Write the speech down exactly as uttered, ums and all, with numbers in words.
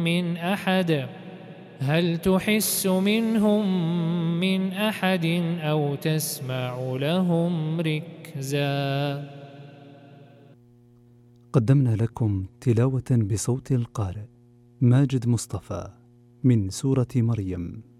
من أحد هل تحس منهم من أحد أو تسمع لهم ركزا. قدمنا لكم تلاوة بصوت القارئ ماجد مصطفى من سورة مريم.